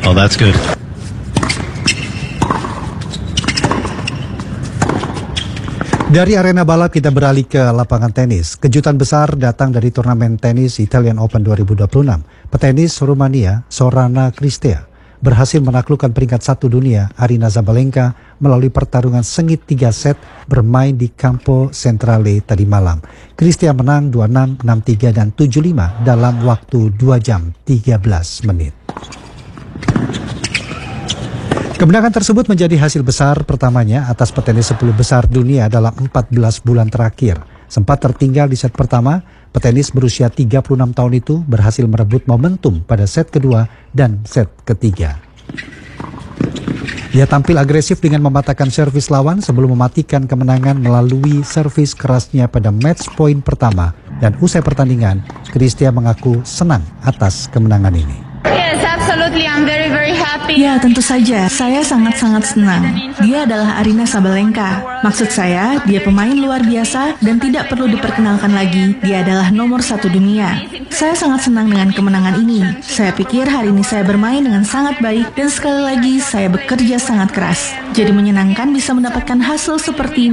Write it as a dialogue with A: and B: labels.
A: Oh, that's good.
B: Dari arena balap kita beralih ke lapangan tenis. Kejutan besar datang dari turnamen tenis Italian Open 2026. Petenis Rumania Sorana Cristea berhasil menaklukkan peringkat 1 dunia Aryna Sabalenka melalui pertarungan sengit 3 set bermain di Campo Centrale tadi malam. Cristea menang 2-6, 6-3 dan 7-5 dalam waktu 2 jam 13 menit. Kemenangan tersebut menjadi hasil besar pertamanya atas petenis 10 besar dunia dalam 14 bulan terakhir. Sempat tertinggal di set pertama, petenis berusia 36 tahun itu berhasil merebut momentum pada set kedua dan set ketiga. Dia tampil agresif dengan mematahkan servis lawan sebelum mematikan kemenangan melalui servis kerasnya pada match point pertama. Dan usai pertandingan, Cristea mengaku senang atas kemenangan ini.
C: Yes, absolutely. I'm very happy.
D: Ya, tentu saja. Saya sangat-sangat senang. Dia adalah Aryna Sabalenka. Maksud saya, dia pemain luar biasa dan tidak perlu diperkenalkan lagi. Dia adalah nomor 1 dunia. Saya sangat senang dengan kemenangan ini. Saya pikir hari ini saya bermain dengan sangat baik dan sekali lagi saya bekerja sangat keras. Jadi menyenangkan bisa mendapatkan hasil seperti ini.